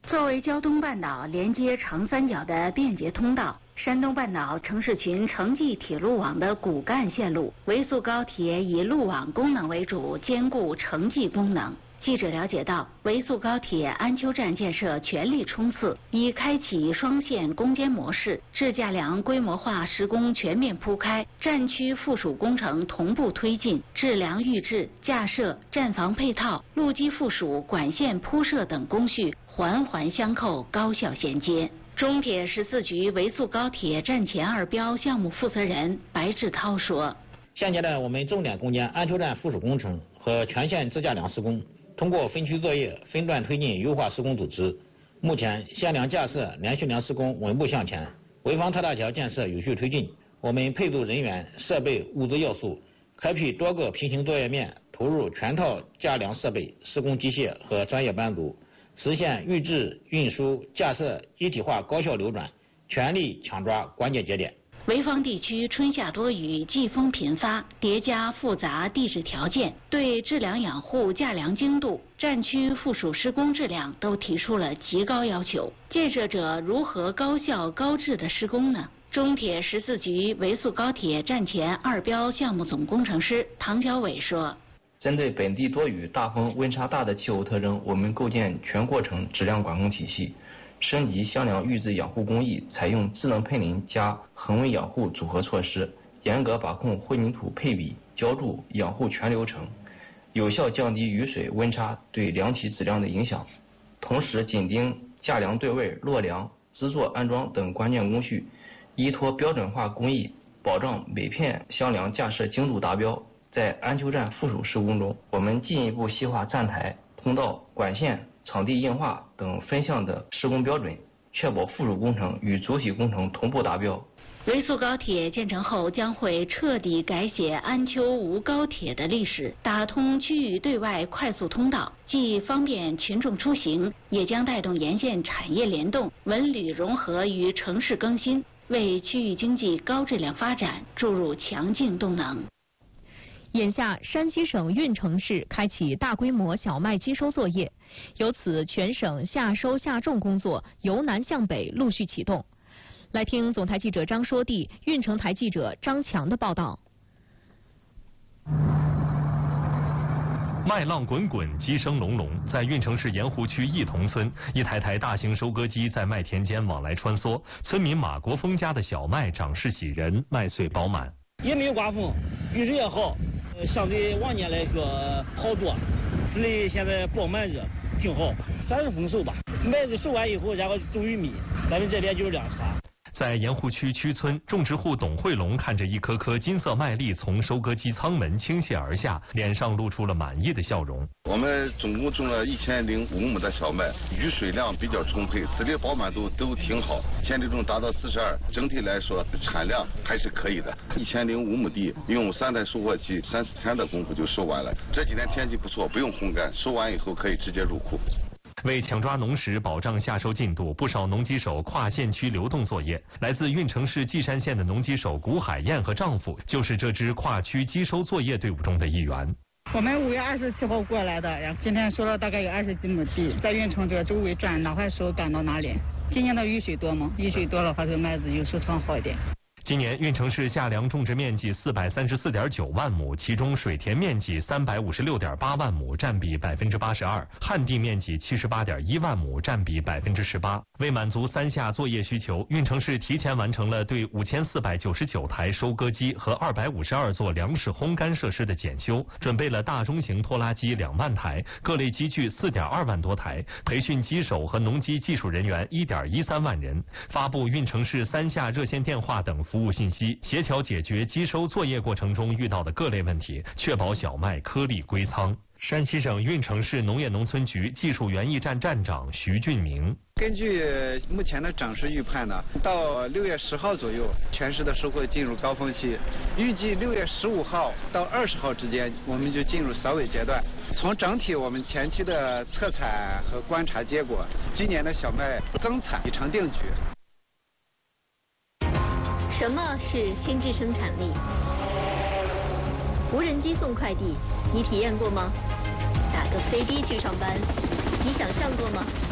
作为胶东半岛连接长三角的便捷通道，山东半岛城市群城际铁路网的骨干线路，维速高铁以路网功能为主，兼顾城际功能。记者了解到，维速高铁安丘站建设全力冲刺，已开启双线攻坚模式，自架梁规模化施工全面铺开，站区附属工程同步推进，制梁预制、架设、站房配套、路基附属、管线铺设等工序环环相扣，高效衔接。中铁14局维速高铁站前二标项目负责人白志涛说：“ 现阶段我们重点攻坚安丘站附属工程和全线自架梁施工。通过分区作业、分段推进优化施工组织，目前线梁架设、连续梁施工稳步向前，潍坊特大桥建设有序推进。我们配组人员、设备、物资要素，开辟多个平行作业面，投入全套架梁设备、施工机械和专业班组，实现预制、运输、架设一体化高效流转，全力抢抓关键节点。” 潍坊地区春夏多雨，季风频发，叠加复杂地质条件，对制梁养护、架梁精度、站区附属施工质量都提出了极高要求。建设者如何高效高质的施工呢？中铁14局维速高铁站前二标项目总工程师唐小伟说：“ 针对本地多雨、大风、温差大的气候特征，我们构建全过程质量管控体系。升级箱梁预制养护工艺，采用智能喷淋加恒温养护组合措施，严格把控混凝土配比、浇筑、养护全流程，有效降低雨水、温差对梁体质量的影响。同时紧盯架梁对位、落梁、支座安装等关键工序，依托标准化工艺，保障每片箱梁架设精度达标。在安丘站附属施工中，我们进一步细化站台、通道、管线、场地硬化等分项的施工标准，确保附属工程与主体工程同步达标。” 维速高铁建成后，将会彻底改写安丘无高铁的历史，打通区域对外快速通道，既方便群众出行，也将带动沿线产业联动、文旅融合与城市更新，为区域经济高质量发展注入强劲动能。 眼下，山西省运城市开启大规模小麦机收作业，由此全省夏收夏种工作由南向北陆续启动。来听总台记者张说娣、运城台记者张强的报道。 麦浪滚滚，鸡声隆隆，在运城市盐湖区义同村，一台台大型收割机在麦田间往来穿梭，村民马国峰家的小麦长势喜人，麦穗饱满。 也没有刮风，雨质也好，相对往年来说好多。这里现在饱满着，挺好，算是丰收吧。麦子收完以后，然后种玉米，咱们这边就是凉茶。 在盐湖区区村，种植户董慧龙看着一颗颗金色麦粒从收割机舱门倾泻而下，脸上露出了满意的笑容。 我们总共种了1005亩的小麦，雨水量比较充沛，籽粒饱满度都挺好，前体重达到42，整体来说产量还是可以的。1005亩地，用3台收获机3-4天的功夫就收完了。这几天天气不错，不用烘干，收完以后可以直接入库。 为抢抓农时，保障夏收进度，不少农机手跨县区流动作业。来自运城市稷山县的农机手谷海燕和丈夫，就是这支跨区机收作业队伍中的一员。 我们5月27号过来的，然后今天收了大概有20几亩地，在运城这个周围转，哪块收赶到哪里。今年的雨水多吗？雨水多的话，这个麦子有收成好一点。 今年运城市夏粮种植面积434.9万亩，其中水田面积356.8万亩，占比82%；旱地面积78.1万亩，占比18%。为满足3夏作业需求，运城市提前完成了对5499台收割机和252座粮食烘干设施的检修，准备了大中型拖拉机2万台，各类机具4.2万多台，培训机手和农机技术人员1.13万人，发布运城市3夏热线电话等服务信息，协调解决机收作业过程中遇到的各类问题，确保小麦颗粒归仓。山西省运城市农业农村局技术园艺站站长徐俊明： 根据目前的涨势预判呢，到6月10号左右，全市的收获进入高峰期。预计6月15号到20号之间，我们就进入扫尾阶段。从整体我们前期的测采和观察结果，今年的小麦增产已成定局。 什么是心智生产力？无人机送快递，你体验过吗？打个飞的去上班，你想象过吗？